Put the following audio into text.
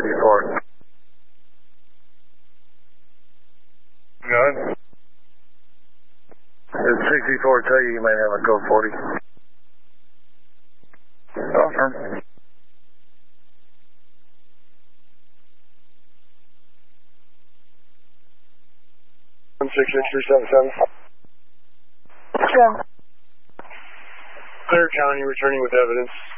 154. Good. Did 64 tell you might have a code 40? Confirm. 16377. Yeah. Clear County returning with evidence.